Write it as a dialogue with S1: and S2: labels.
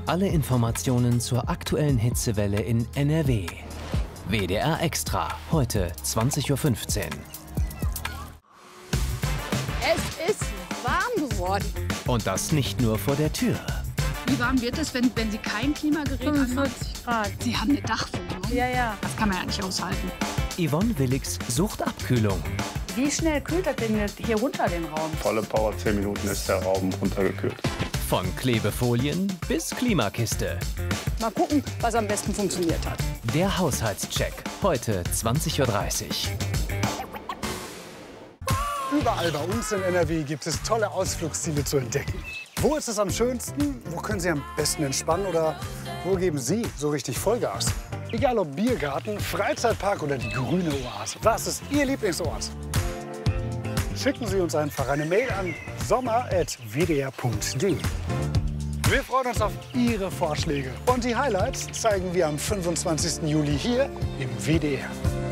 S1: Alle Informationen zur aktuellen Hitzewelle in NRW. WDR Extra, heute 20:15 Uhr.
S2: Es ist warm geworden.
S1: Und das nicht nur vor der Tür.
S3: Wie warm wird es, wenn Sie kein Klimagerät anmachen?
S2: 45 Grad.
S3: Sie haben eine Dachfüllung.
S2: Ja.
S3: Das kann man ja nicht aushalten.
S1: Yvonne Willigs sucht Abkühlung.
S2: Wie schnell kühlt das denn hier runter den Raum?
S4: Volle Power, 10 Minuten ist der Raum runtergekühlt.
S1: Von Klebefolien bis Klimakiste.
S2: Mal gucken, was am besten funktioniert hat.
S1: Der Haushaltscheck, heute 20:30 Uhr.
S5: Überall bei uns in NRW gibt es tolle Ausflugsziele zu entdecken. Wo ist es am schönsten? Wo können Sie am besten entspannen? Oder wo geben Sie so richtig Vollgas? Egal ob Biergarten, Freizeitpark oder die grüne Oase. Was ist Ihr Lieblingsort? Schicken Sie uns einfach eine Mail an sommer@wdr.de. Wir freuen uns auf Ihre Vorschläge. Und die Highlights zeigen wir am 25. Juli hier im WDR.